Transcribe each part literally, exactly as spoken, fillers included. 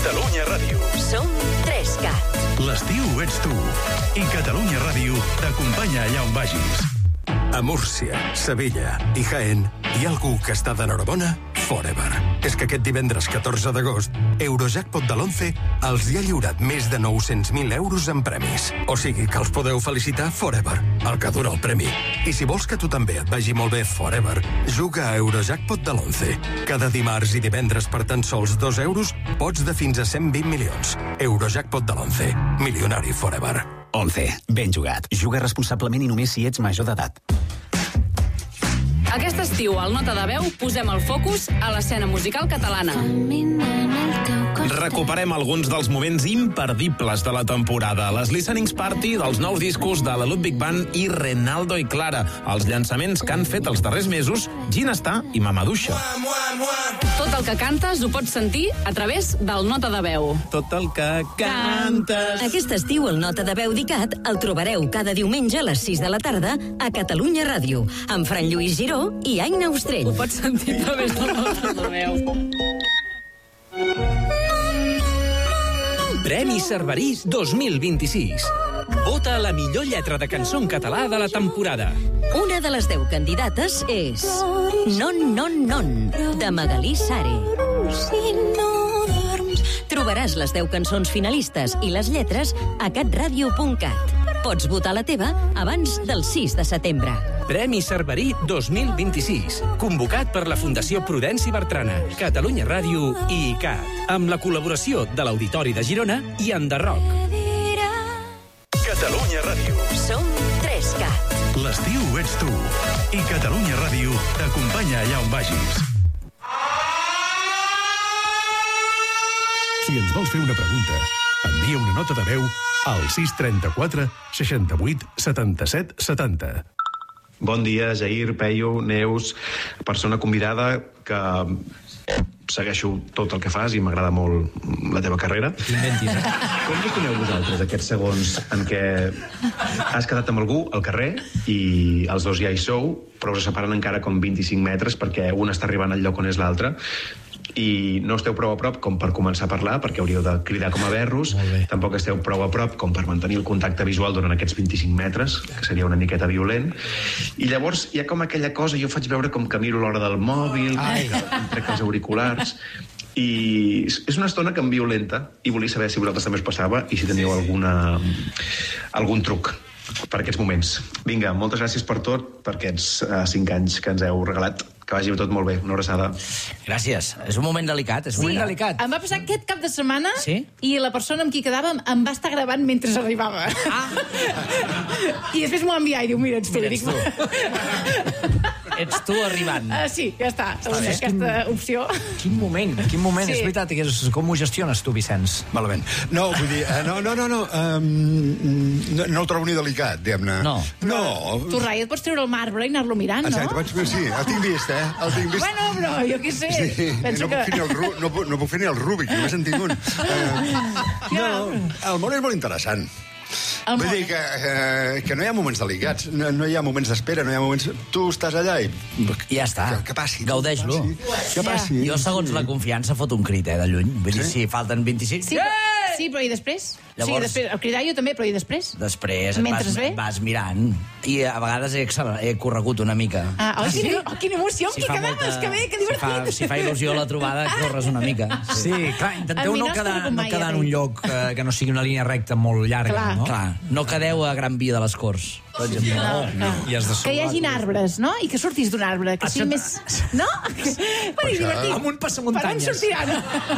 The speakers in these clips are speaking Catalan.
Catalunya Ràdio. Som tres cat. L'estiu ets tu. I Catalunya Ràdio t'acompanya allà on vagis. A Múrcia, Sevilla i Jaén hi ha algú que està d'enhorabona forever. És que aquest divendres catorze d'agost, Eurojackpot de l'onze els hi ha lliurat més de nou-cents mil euros en premis. O sigui que els podeu felicitar forever, el que dura el premi. I si vols que tu també et vagi molt bé forever, juga a Eurojackpot de l'onze. Cada dimarts i divendres per tan sols dos euros pots de fins a cent vint milions. Eurojackpot de l'onze. Milionari forever. onze. Ben jugat. Juga responsablement i només si ets major d'edat. Aquest estiu, al Nota de Veu, posem el focus a l'escena musical catalana. Recuperem alguns dels moments imperdibles de la temporada. Les listenings party dels nous discos de la Ludwig Band i Renaldo i Clara. Els llançaments que han fet els darrers mesos Ginestar i Mamaduixa. Tot el que cantes ho pots sentir a través del Nota de Veu. Tot el que cantes... Aquest estiu, el Nota de Veu d'ICAT el trobareu cada diumenge a les sis de la tarda a Catalunya Ràdio, amb Fran Lluís Giró i Aina Ostrell. Ho pots sentir a través del Nota de Veu. Premi Cerverís dos mil vint-i-sis. Vota la millor lletra de cançó en català de la temporada. Una de les deu candidates és Non, non, non, de Magalí Sare. Trobaràs les deu cançons finalistes i les lletres a catradio punt cat. Pots votar la teva abans del sis de setembre. Premi Cerverí dos mil vint-i-sis. Convocat per la Fundació Prudenci Bertrana, Catalunya Ràdio i ICAT. Amb la col·laboració de l'Auditori de Girona i Enderroc. Catalunya Ràdio. Som tres cat. L'estiu ets tu. I Catalunya Ràdio t'acompanya allà on vagis. Si ens vols fer una pregunta, envia una nota de veu al sis trenta-quatre seixanta-vuit setanta-set setanta. Bon dia, Jair, Peyu, Neus, persona convidada que segueixo tot el que fas i m'agrada molt la teva carrera. Inventis, eh? Com gestioneu vosaltres aquests segons en què has quedat amb algú al carrer i els dos ja hi sou, però us separen encara com vint-i-cinc metres perquè un està arribant al lloc on és l'altre i no esteu prou a prop com per començar a parlar perquè hauríeu de cridar com a berros, tampoc esteu prou a prop com per mantenir el contacte visual durant aquests vint-i-cinc metres, que seria una miqueta violent, i llavors hi ha com aquella cosa, jo faig veure com que miro l'hora del mòbil, que em trec els auriculars, i és una estona que em violenta i volia saber si vosaltres també us passava i si teniu alguna, algun truc per aquests moments. Vinga, moltes gràcies per tot, per aquests uh, cinc anys que ens heu regalat. Que vagi tot molt bé. Una abraçada. Gràcies. És un moment delicat. És un Sí, moment delicat. em va passar aquest cap de setmana Sí? i la persona amb qui quedàvem em va estar gravant mentre arribava. Ah. I després m'ho va enviar i diu, mira, ets tu. Mira, Dic, ets Ets tu arribant. Uh, sí, ja està. està aquesta opció. Quin moment, quin moment. Sí. És veritat, que és, com ho gestiones tu, Vicenç? Malament. No, vull dir, uh, no, no, no, no, um, no, no el trobo ni delicat, diguem-ne. No. No. Tu, Rai, et pots treure el marbre i anar-lo mirant, no? Exacte, vaig, sí, el tinc vist, eh? El tinc vist. Bueno, però jo què sé. Sí, Penso no, que... puc fer ni el, Ru- no, puc, no puc fer ni el Rubik, només en tinc un. Uh, no, el món és molt interessant. El Vull món. dir que, eh, que no hi ha moments delicats, no, no hi ha moments d'espera, no hi ha moments... Tu estàs allà i... Ja està. Que, que passi. Gaudeix-lo. Que passi. Que passi. Jo, segons la confiança, fot un crit, eh, de lluny. Vull dir, Sí? si falten vint-i-cinc... Sí, però, sí, però i després? Llavors- Sí, després. El cridar jo també, però i després? Després et Mentre vas, ve? vas mirant i a vegades he, accelerat, he corregut una mica. Ah, oh, sí? quina, oh, quina emoció, amb Si qui fa quedaves, molta- que bé, que Si divertit. fa, si fa il·lusió la trobada, corres una mica. Sí, clar, intenteu A mi no no es quedar, corre com no mai, quedar en eh? un lloc eh, que no sigui una línia recta molt llarga, Clar. no? Clar, no quedeu a Gran Via de les Corts, per exemple. No, no. I has de Que hi hagin arbres, no? I que sortis d'un arbre, que sigui més... No? Bueno, i divertit. Amb un Per on passamuntanyes. sortiran?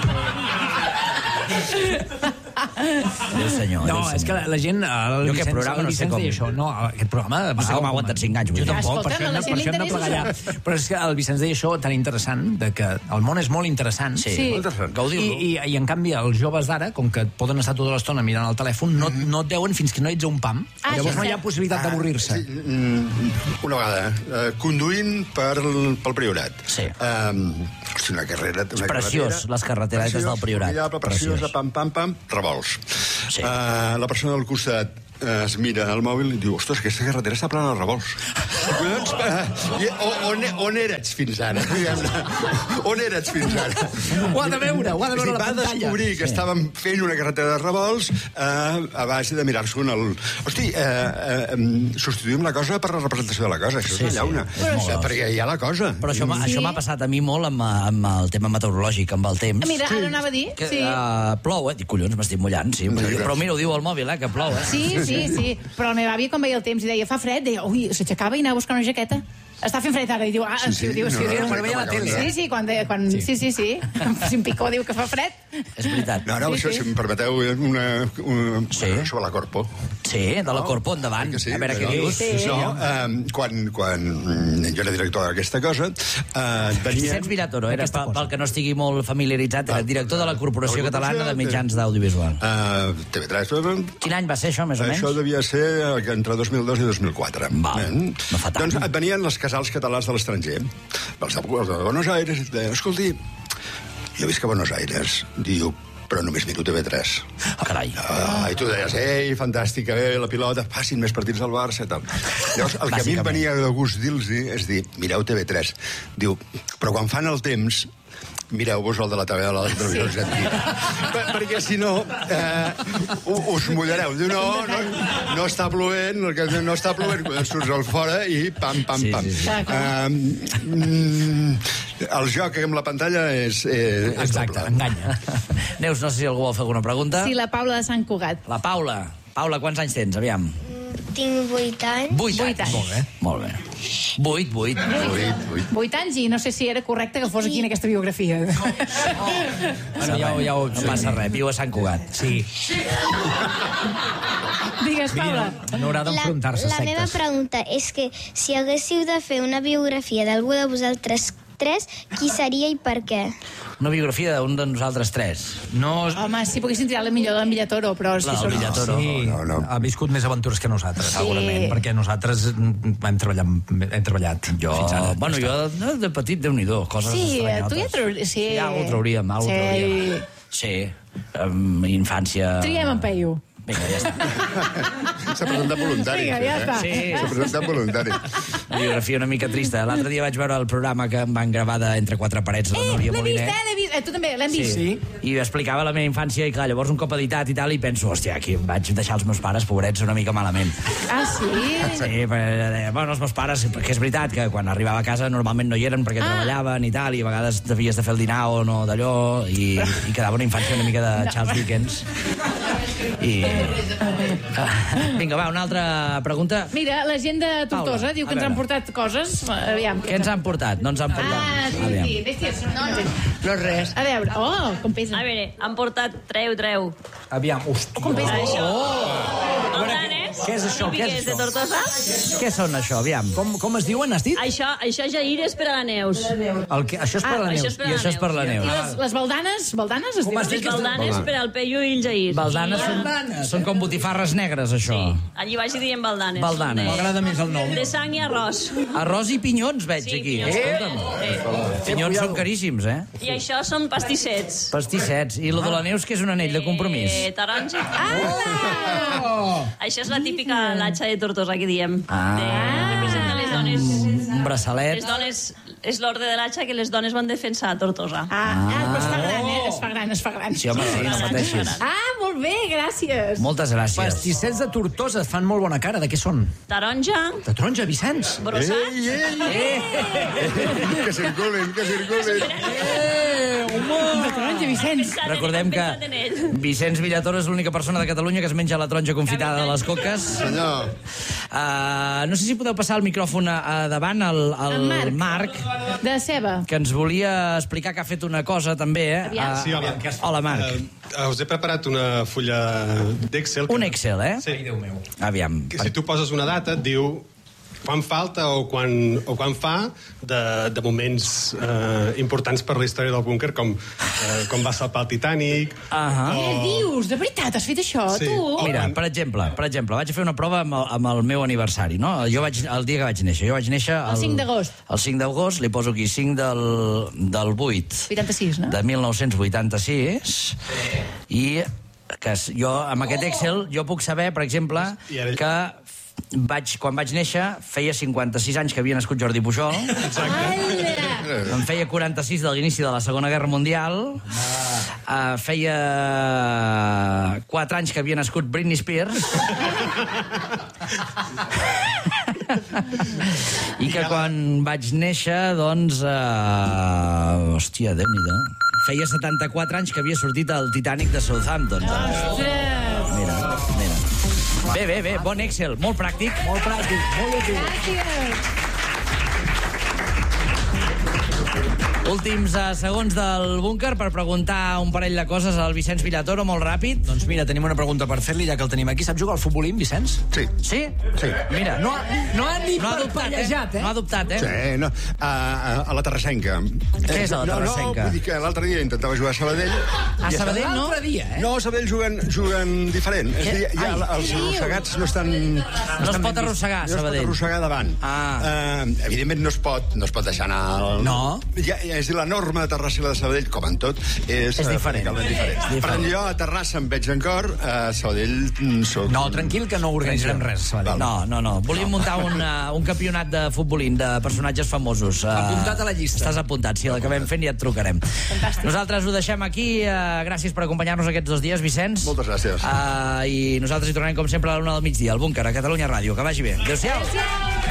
Déu senyor. No, Déu és que senyor. la, la gent... El Jo Vicenç, aquest programa el no sé Vicenç com. deia això. No, aquest programa... No sé com ha aguantat cinc anys, vull Jo dir. tampoc, Escolta, per això, a la hem de- gent per això hem de li plegar interessa allà. Però és que el Vicenç deia això tan interessant, de que el món és molt interessant. Sí, Sí. Molt interessant. I, Gaudir-lo. i, I, en canvi, els joves d'ara, com que poden estar tota l'estona mirant el telèfon, no, no et deuen fins que no ets a un pam. Ah, Llavors això no hi és ha cert. possibilitat d'avorrir-se. Sí, mm, una vegada, eh, conduint per, pel Priorat. Sí. Um, hosti, una carrera... Una preciós, carretera, les carreteretes preciós, del Priorat. formidable, preciosa, Preciós. pam, pam, pam, revolts. Sí. Uh, la persona del costat es mira al mòbil i diu, ostres, aquesta carretera està plena de revolts. Collons, eh, on, on eres fins ara? On eres fins ara? Ho ha de veure, ho ha de veure a la pantalla. Va descobrir que estàvem fent una carretera de revolts eh, a base de mirar-se un al... Hosti, eh, eh, substituïm la cosa per la representació de la cosa. Això sí, és una llauna. Sí. Sí, perquè hi ha la cosa. Però això, sí. això m'ha passat a mi molt amb, amb el tema meteorològic, amb el temps. Mira, ara anava a dir. Que, sí. uh, plou, eh? Dic, collons, m'estic mullant, sí. sí. Però mira, ho diu al mòbil, eh, que plou, eh? Sí, sí, sí. Però la meva àvia, quan veia el temps i deia, fa fred, deia, ui, s'aixecava i anava a buscar una jaqueta. Està fent fred ara, i diu, ah, sí, sí, diu, sí, no, diu, no, no, no, sí, sí, sí, quan, de, quan sí. sí, sí, sí, si em picó diu que fa fred. És veritat. No, no, sí, això, sí. si em permeteu, una, una, sí. sobre la Corpo. Sí, de la Corpo, endavant. Sí, a veure què dius. Sí. No, eh, quan, quan jo era director d'aquesta cosa, eh, venia... Vicenç Villatoro, era pel, pel que no estigui molt familiaritzat, era director de la Corporació Catalana de Mitjans d'Audiovisual. Uh, T V tres. Quin any va ser això, més o menys? Això devia ser entre dos mil dos i dos mil quatre. Val, eh? No fa tant. Doncs et venien els casals catalans de l'estranger, els de, els de Buenos Aires, i deien, escolti, jo visc a Buenos Aires, diu, però només miro T V tres. Ah, carai. Ah, I tu deies, ei, fantàstica, bé, la pilota, passin més partits del Barça, tal. Llavors, el que a mi em venia de gust dir-los és dir, mireu T V tres. Diu, però quan fan el temps, mireu-vos el de la tabela de la televisió sí. argentina. Per, perquè si no eh, us mullareu. Diu, no, no, no està plovent, no està plovent, surts al fora i pam, pam, pam. Sí, sí, sí. Eh, mm, el joc amb la pantalla és... Eh, Exacte, enganya. Neus, no sé si algú vol fer alguna pregunta. Sí, la Paula de Sant Cugat. La Paula. Paula, quants anys tens, aviam? Tinc vuit anys. Vuit anys. anys. Molt bé. Molt bé. Vuit, vuit. Vuit, vuit. Vuit anys i no sé si era correcte que fos aquí en aquesta biografia. Oh. Bueno, ja, ja ho... No passa res, viu a Sant Cugat. Sí. Digues, Paula. No haurà d'enfrontar-se a sectes. La meva pregunta és que si haguéssiu de fer una biografia d'algú de vosaltres tres, qui seria i per què? Una biografia d'un de nosaltres tres. No... Home, si poguessin triar la millor d'en Villatoro, però... La Si del Villatoro. Sí, no, no. ha viscut més aventures que nosaltres, Sí. segurament, perquè nosaltres hem treballat, hem treballat Jo, fins ara. bueno, jo de, de petit, Déu-n'hi-do, coses Sí, estranyotes. tu ja trauries... Sí. Ja ho trauríem, ja ho Sí. trauríem. Sí, um, infància... Triem en Peyu. Vinga, ja està. S'ha presentat voluntari. Vinga, ja està. Sí. S'ha presentat voluntari. Una biografia una mica trista. L'altre dia vaig veure el programa que em van gravar de Entre quatre parets de la Eh, Núria l'he vist, Moliner. eh, l'he vist. Eh, tu també, l'hem vist. Sí. I explicava la meva infància i, clar, llavors un cop editat i tal, i penso, hòstia, aquí vaig deixar els meus pares, pobrets, una mica malament. Ah, sí? Sí, però, bueno, els meus pares, perquè és veritat que quan arribava a casa normalment no hi eren perquè Ah. treballaven i tal, i a vegades havies de fer el dinar o no d'allò, i, i quedava una infància una mica de No. Charles Dickens. I... Vinga, va, una altra pregunta. Mira, la gent de Tortosa Paula, diu a que ens veure. han portat coses. Aviam. Què ens han portat? No ens han portat. Ah, sí, Aviam. sí. Bèsties. No, no. No res. A veure, oh, com pesa. A veure, han portat treu, treu. Aviam, hòstia. Com pesa. Això. Oh! Blanes, què és això? Què és típiques de això? Tortosa. Què són això, aviam? Com, com es diuen, has dit? Això, això Jair és per a la Neus. El que, això és per Ah, la això Neus. és per I això és per la I Neus. les, les baldanes? Baldanes es Com has diuen? dit Les baldanes per al Peyu i el Jair. Baldanes són, són com botifarres negres, això. Allí vaig dir dient baldanes. Baldanes. M'agrada més el nom. De sang i arròs. Arròs i pinyons, veig Sí, aquí. pinyons. Escolta'm. Eh. Pinyons són caríssims, eh? I això són pastissets. Pastissets. I lo de la Neus, que és un anell de compromís? Eh, taronja. Oh! Això és la típica latxa de Tortosa que diem. Ah. De, representa les dones. Un braçalet. Les dones... És l'ordre de l'atxa que les dones van defensar a Tortosa. Ah, ah, però es fa gran, eh? Es fa gran, es fa gran. Sí, home, sí, no pateixis. Ah, molt bé, gràcies. Moltes gràcies. Pastissets de Tortosa, fan molt bona cara. De què són? Taronja, De taronja, Vicenç. brossat. Ei, ei, ei! Que circulin, que circulin. Eh, home! De taronja, Vicenç. Recordem que Pensat en ell. Vicenç Villatoro és l'única persona de Catalunya que es menja la taronja confitada de les coques. Senyor. Uh, no sé si podeu passar el micròfon a, a davant al, al En Marc. Marc, De ceba. que ens volia explicar que ha fet una cosa també, eh? Aviam. Uh, Sí, hola. Hola, Marc. Uh, us he preparat una fulla d'Excel. que- Un Excel, eh? Sí. Ai, Déu meu. Aviam. Que si tu poses una data, et diu quan falta o quan, o quan fa de, de moments eh, importants per la història del búnquer, com, eh, com va salpar el Titanic. Ahà. Què dius? De veritat, has fet això, Sí. tu? Mira, per exemple, per exemple, vaig fer una prova amb el, amb el meu aniversari, no? Jo vaig, el dia que vaig néixer. Jo vaig néixer... El cinc d'agost. El cinc d'agost, li poso aquí cinc del, del vuit vuitanta-sis, no? de mil nou-cents vuitanta-sis i que jo, amb aquest Excel, jo puc saber, per exemple, que vaig, quan vaig néixer, feia cinquanta-sis anys que havia nascut Jordi Pujol. Exacte. Em feia quaranta-sis de l'inici de la Segona Guerra Mundial. Uh, feia quatre anys que havia nascut Britney Spears. I que quan vaig néixer, doncs... Uh, hòstia, Déu-n'hi-do. Feia setanta-quatre anys que havia sortit el Titanic de Southampton. Ostres! Mira, mira. Bé, bé, bé, bon Excel, molt pràctic. Molt pràctic, molt útil. Gràcies. Últims uh, segons del búnquer per preguntar un parell de coses al Vicenç Villatoro, molt ràpid. Doncs mira, tenim una pregunta per fer-li, ja que el tenim aquí. Saps jugar al futbolín, Vicenç? Sí. Sí? Sí. Mira, No, no ha ni no ha dubtat, eh? parpellejat, eh? No ha dubtat, eh? Sí, no. A, a, a la Terrassenca. Què és a la Terrassenca? No, no, vull dir que l'altre dia intentava jugar a Sabadell. A i Sabadell, no? L'altre dia, eh? No, a Sabadell juguen, juguen diferent. És a dir, ja, Ai, els què arrossegats no estan... No es pot arrossegar, no Sabadell. No es pot arrossegar davant. Ah. Uh, evidentment no es pot, no es pot deixar anar... El... No. Ja, ja, és a dir, la norma de Terrassa i la de Sabadell, com en tot, és... És diferent. radicalment diferent. És diferent. Per tant, jo a Terrassa em veig en cor, a Sabadell mm, soc... No, tranquil, que no organitzarem res. Sabadell. No, no, no. Volíem muntar un, uh, un campionat de futbolín de personatges famosos. Uh, Apuntat a la llista. Estàs apuntat. Si l'acabem fent ja et trucarem. Fantàstic. Nosaltres ho deixem aquí. Uh, gràcies per acompanyar-nos aquests dos dies, Vicenç. Moltes gràcies. Uh, I nosaltres hi tornarem, com sempre, a la una del migdia, al búnquer, a Catalunya Ràdio. Que vagi bé. Adéu-siau. Adéu-siau.